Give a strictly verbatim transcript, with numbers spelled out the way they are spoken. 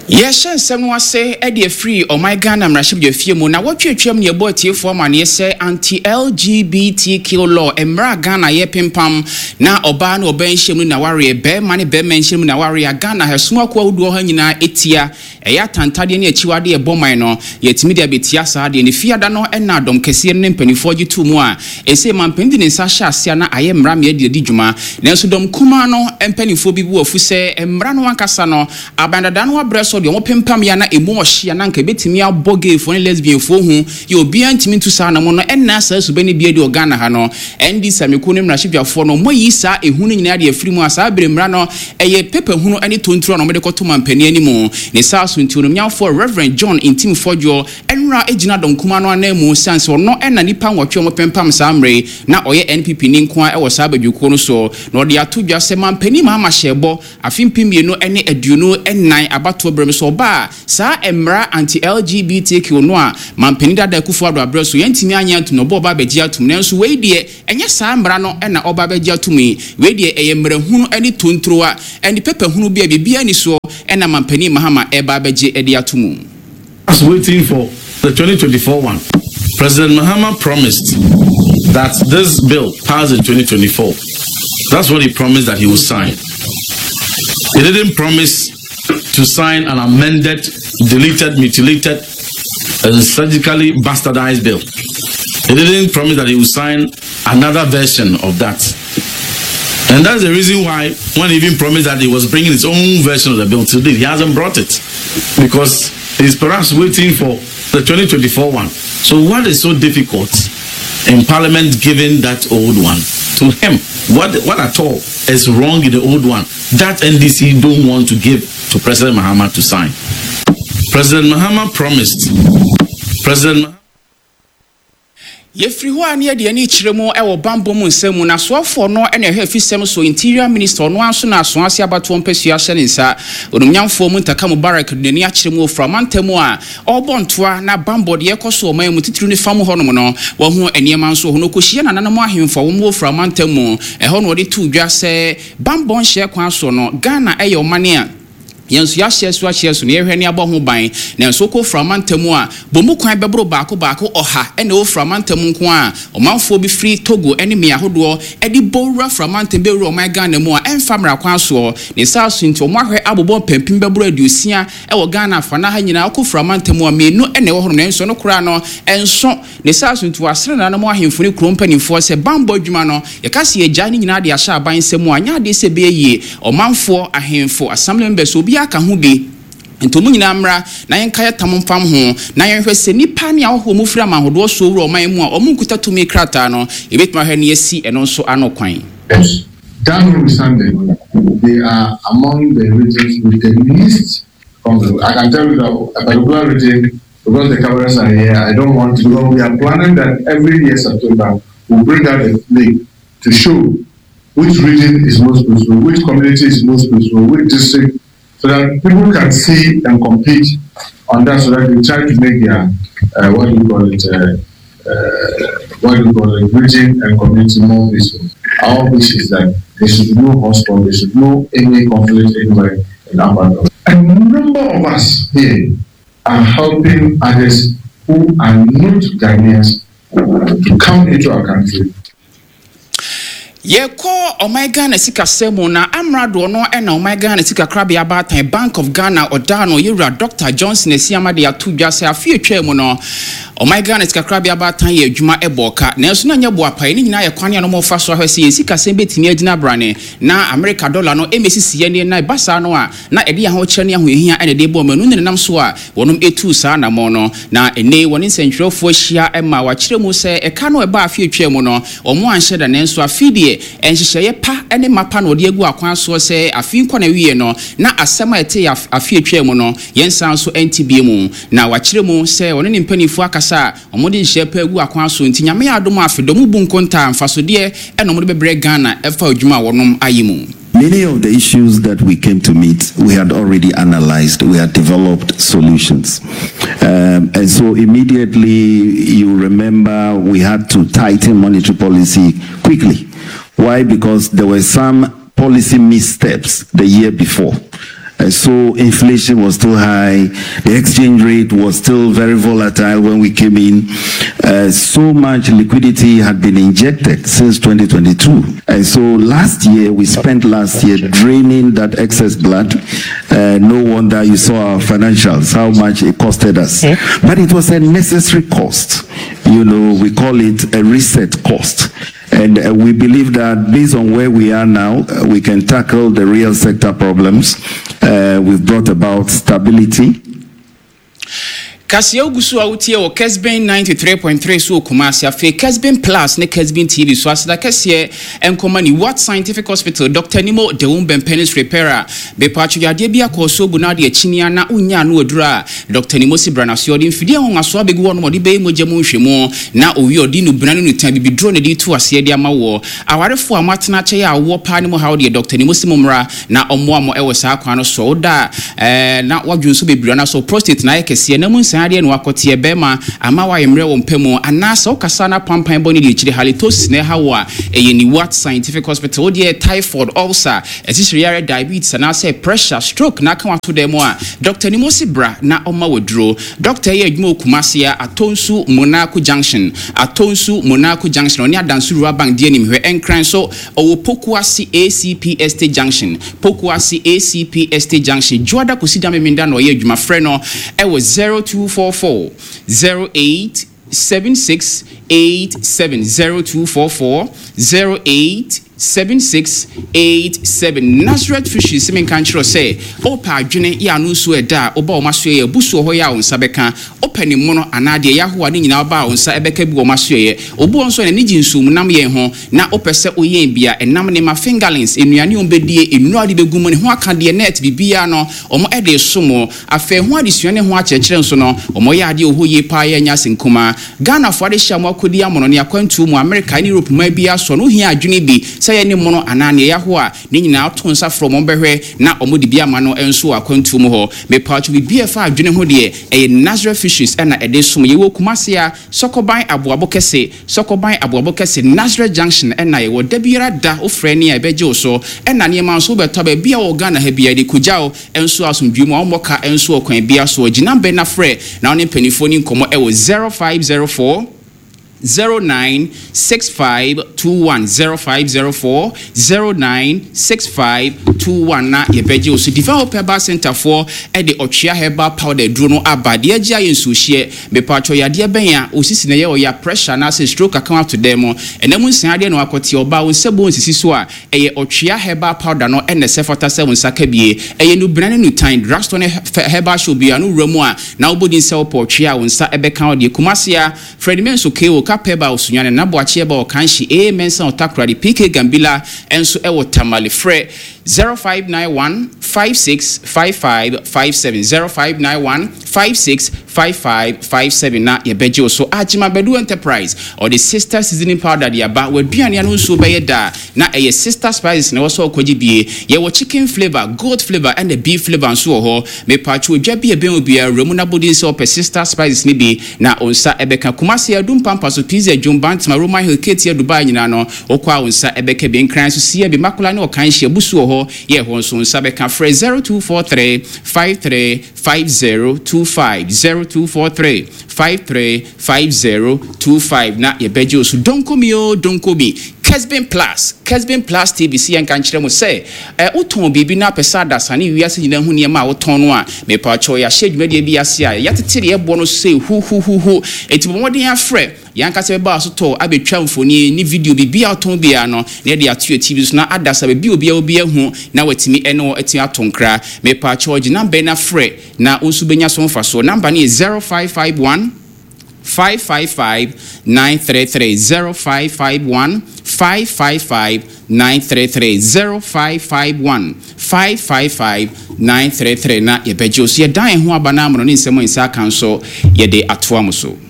Yes, someone say Eddie free or my Ghana Mrashib Yofimu. Now what you trim your boy for man say anti-L G B T Q law and Mra Ghana ye pim pam na oban or ben shemu na warrior bear money bear mention na warrior Ghana has smoke wo do hanyina etia eya tantade ne achiwade e bomai no yet media betia saade ne fiada no enna dom kese ne mpanifo gitu mu a ese mampandi ne nsa hya asia na aye mra me de di dwuma nanso dom kuma no mpanifo bi bu afu se mra no ankasa no abandada no abreso de mo pempam ya na emu ohia na nka betimi aboge fo ne lesbian fo hu ye obi antimi ntu sa na mo no enna sa su beni bia de Ghana ha no endi sameku ne mrahibafo no moyi sa ehunu nyina de afiri mu asa abre mra no eye pepe hunu ani tontro no mo de koto mampani ani mu ne sa so nti onumyafo Reverend John Intim Fojo enra ejina donkuma no anamu sanse no enna nipa nwotwe mo pempam sa amre na oye N P P ni nko a ewo sa badwuko no so no de atodwa se mampani ma ma hyebo afimpimie no ene aduonu ennan abato brem so ba sa emra anti-L G B T Q no a mampani dada kufu ado abreso yentimi anya to no bo ba begia tum nanso we de enye sa mra no ena oba begia tumi we de eye mra hunu ani tontro a eni pepe hunu bia bibia ni so ena mampani mahama eba begie edi atumu. As waiting for the twenty twenty-four one, President Mahama promised that this bill passed in twenty twenty-four. That's what he promised that he would sign. He didn't promise to sign an amended, deleted, mutilated, and surgically bastardized bill. He didn't promise that he would sign another version of that. And that's the reason why, when he even promised that he was bringing his own version of the bill today, he hasn't brought it. Because he's perhaps waiting for the twenty twenty-four one. So what is so difficult in Parliament giving that old one to him? What, what at all is wrong in the old one that N D C don't want to give to President Mahama to sign? President Mahama promised. President Mahama Yefri ho ane de ani kiremu e wo bambo mu nsemu na soafo no ene he fisem so interior minister no anso na so ase abato mpesua hye ne nsa onumnyamfo mu ntaka mubarak de ni akiremu oframantemu a obontoa na bambo de yekoso o man mu titiru ni fam ho no no wo ho eniema nso ho no kohie na nanam ahemfo wo mu oframantemu e ho no de tu dwa se bambo nhye kwan so no Ghana eye o mane a yensu ya hye so ahye so ne yehwe ne abo ho ban na nso ko framantemu a bomu kwan bebro baako baako oha ene o framantemu nko a omanfo bi free Togo ene me ahodo edi bowra framantem be ro my Ghana mu a enfamra kwan so ne sa so nti omahwe abobo pempim bebro adusia e wo Ghana fa na ha nyina ko framantemu a menu ene wo ho no nso no kura no enso ne sa so nti wasere na no ahemfo ne krompanimfo se bambo adwuma no ye kase ye gya ni nyina de ahya aban semu anya de se be ye omanfo ahemfo assembly members obi aka ho bi ntomu nyina mra na yenka ya tamfam ho na yenhwe se nipa ne aho mu fira mahodo so wuro oman mu a omunkuta tumi krata no ebetuma hwe ne yesi eno so ano kwan. Yes, down Sunday they are among the regions with the least conflict. I can tell you that a particular region, because the cameras are here, I don't want to go. We are planning that every year September we'll bring out a flag to show which region is most peaceful, which community is most peaceful, which district, so that people can see and compete on that, so that we try to make their, uh, what do you call it, uh, uh, what do you call it, region and community more peaceful. Our wish is that there should be no hostile, there should be no any conflict anywhere in our country. A number of us here are helping others who are not Ghanaians to come into our country. Ye ko Omega na sika semu na amrado no ena Omega na sika krabia batan Bank of Ghana odano yura Doctor Johnson esiama de atudwa se afie twemu no Omega na sika krabia batan ye adwuma eboka na enso na nya bo apai ni nyina ye kwane no mo fa so ahwese ye sika sem betimi agina brane na America dollar no emesisi ye ne na basa no a na ede ya ho kire ne ahohia ene de bo manu ne nam so a wonom etu sa na mo no na ene woni nsentwerefo hia ema wa kire mu se e ka no eba afie twemu no omo anhye da ne enso afidie enhyehyeye pa ene mapa no de agu akwan so se afin kwa na wiye no na asema ete afie twemu no yensan so ntibie mu na wa kire mu se woni ne mpanifu akasa omode nhye pa agu akwan so nti nyame adom afedomu bunkonta mfasode eno mo de bebre Ghana efa adwuma wonom ayimu. Many of the issues that we came to meet, we had already analyzed, we had developed solutions. Um, and so immediately, you remember, we had to tighten monetary policy quickly. Why? Because there were some policy missteps the year before. Uh, so inflation was still high. The exchange rate was still very volatile when we came in. Uh, so much liquidity had been injected since twenty twenty-two. And so last year, we spent last year draining that excess blood. Uh, no wonder you saw our financials, how much it costed us. But it was a necessary cost. You know, we call it a reset cost. And uh, we believe that based on where we are now, uh, we can tackle the real sector problems. Uh, we've brought about stability. Kasia Ugusu Autie or Kesbin ninety-three point three so Kumasia Fe Kesbin Plus ne Kesbin T V so as the Kasia and Komani What Scientific Hospital Doctor Nimo de Umben Penis Repairer Be Pachu Yadebia Koso Bunadi Chiniana Unya Nuadra Doctor Nimo Sibrana Siodin Fidia on a swabig one modi be mojamun shimo na Uyo Dinu Branu Tabi be drawn a to a Siedia Mawo. Our for Martina Chaya war panimo how the Doctor Nimo Simumra na Omoamo Ewasa Quano Soda na what you so be Brana so prostate na Kesia Namun and wakotie bema amawa yemre wo mpemu anasa okasana pampan boni de chiri halitosis ne hawa eyeni What Scientific Hospital de typhoid ulcer esisiare diabetes and say pressure stroke na kan wato dem a Doctor Nimo Sibra na oma wodro Doctor ye adwuma okumasia Atonsu Monaco Junction Atonsu Monaco Junction oni adansu ruwa bank de nim hwe enkran so owo Pokuasi A C P S T Junction Pokuasi A C P S T Junction joada kosidame minda no ye adwuma frɛ no e wo zero two four four zero eight seven six eight seven zero two four four zero eight seven six eight seven Nazareth Fishes semen kanchiro say opa adwene ya no so eda oba o maso ye busu ho ya onsa beka opani mono anade ya ho ani nyina oba onsa ebeka bi o maso ye obu onso na nigi nsum nam ye ho na opese oyen bia enam ne ma fingerlings enuane ombedie enuade begumu ne ho aka de net bibia no omo ede somo afa ho adesuane ho akyekyere nso no omo ya ade oho ye pa ya nya senkuma Ghana fo ade hya mo akodi amono ne akwantu mu America ne Europe ma bia so no hia adwene bi say ni mono anane ya ho a ni nyina atonsa from ombehwe na omodi bia ma no enso akwantu mu ho me pacho bi bia fa adwene ho de e Nazareth Fishes na ede som ye wo Kumasia Sokoban aboabo kese Sokoban aboabo kese Nazareth Junction na ye wo dabiara da ofre ne ebeje wo so na ne ma so beto ba bia wo Ghana ha bia de kujao enso asomdwum omoka enso okwan bia so gina be na frɛ na one penifo ni nkomo e wo zero five zero four zero nine six five two one zero five zero four zero nine six five two one na yebeje osu develop herbal center for e de otwea herbal powder duro no abade agya yensu hye be patcho yade ben ya osisi na ye oya pressure na say stroke account to them enemu nsan ade no akote oba won sebo nsisi so a eye otwea herbal powder no ene sefota seven saka bie eye no brane no time drugstore herbal shop bia no ramu a na obodi nse opo otwea won sa ebe kan de Kumasia Fred Menso Kewo kapeba osunyane na boache ba okanshi e mensa otakra di P K Gambila enso ewo tamale frɛ zero five nine one five six five five five seven zero five nine one five six five five five seven na yebeje so Ajima Bedu Enterprise or the sister seasoning powder dia ba waduane anu so be da na eye sister spices na so okoji bie ye wo chicken flavor goat flavor and the beef flavor so ho me pacho dwa bie ben obi a remu na body so per sister spices ni bi na onsa ebeka Kumasia adum pampa so pizza jumban ma Roman Hill Katia Dubai nyina no okwa onsa ebeka be nkran so sie bi makula ne okan hye busu ho ye ho so onsa beka frɛ zero two four three five three five zero two five zero two four three five three five zero two five na yebeje osu donko mi o donko mi Kesbin Plus Kesbin Plus T V C en kan kyerɛ mo sɛ eh uton bibi na pesa da sane wiase nyina hu niema a woton no a me pa cho ya hye dwumade bi ase a ya tetere ye bo no sɛ hu hu hu hu enti bomodin afrɛ yanka sɛ ba so to abetwa mfoni ni video bibi a woton bia no na de ato T V so na adasa bibi obi a obi ahu na watimi ene eti atonkra me pa cho gina be na frɛ na onsu benya so mfa so number ni zero five five one five five five nine three three zero five five one five five five nine three three zero five five one five five five nine three three na yebeje osu ye dan ho abana amro ni nsemo nsa kan so ye de atoa mo so